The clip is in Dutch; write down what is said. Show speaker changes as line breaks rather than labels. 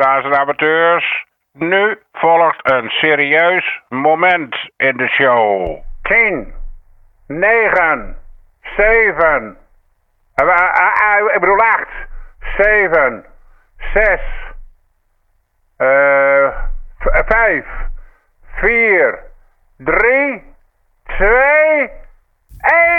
luisteraars en amateurs. Nu volgt een serieus moment in de show. 10, 9, 7, ik bedoel 8, 7, 6, 5, 4, 3, 2, 1.